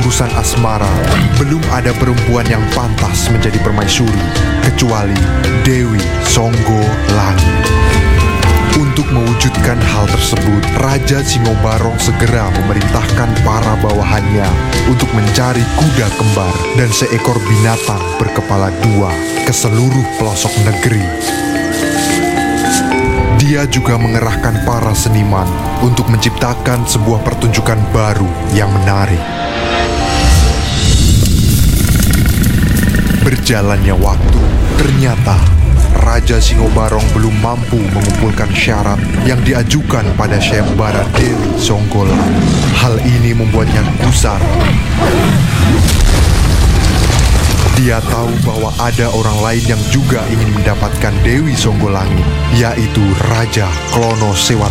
urusan asmara, belum ada perempuan yang pantas menjadi permaisuri kecuali Dewi Songgolangit. Untuk mewujudkan hal tersebut, Raja Singobarong segera memerintahkan para bawahannya untuk mencari kuda kembar dan seekor binatang berkepala dua ke seluruh pelosok negeri. Dia juga mengerahkan para seniman untuk menciptakan sebuah pertunjukan baru yang menarik. Berjalannya waktu, ternyata Raja Singobarong belum mampu mengumpulkan syarat yang diajukan pada Sayembara Dewi Songgolangit. Hal ini membuatnya gusar. Dia tahu bahwa ada orang lain yang juga ingin mendapatkan Dewi Songgolangit, yaitu Raja Klono Sewata.